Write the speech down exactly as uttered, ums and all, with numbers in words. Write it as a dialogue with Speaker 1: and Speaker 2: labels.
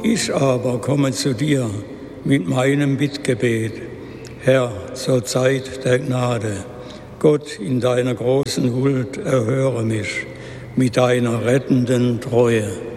Speaker 1: Ich aber komme zu dir mit meinem Bittgebet. Herr, zur Zeit der Gnade. Gott, in deiner großen Huld erhöre mich mit deiner rettenden Treue.